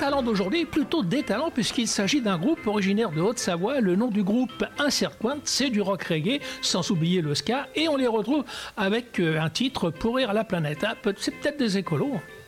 talents d'aujourd'hui, plutôt des talents, puisqu'il s'agit d'un groupe originaire de Haute-Savoie. Le nom du groupe Insert Point, c'est du rock reggae, sans oublier le ska, et on les retrouve avec un titre pour rire à la planète. C'est peut-être des écolos.